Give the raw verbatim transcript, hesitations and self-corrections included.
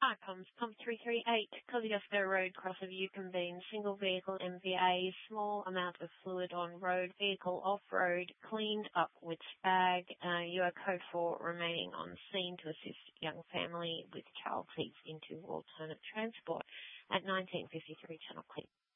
Hi, Pumps. Pump three three eight, Kosciuszko Road, cross of Yukon Bean, single vehicle M V A, small amount of fluid on road, vehicle off-road, cleaned up with spag. Uh, you are code four, remaining on scene to assist young family with child seats into alternate transport at nineteen fifty-three Channel Clip.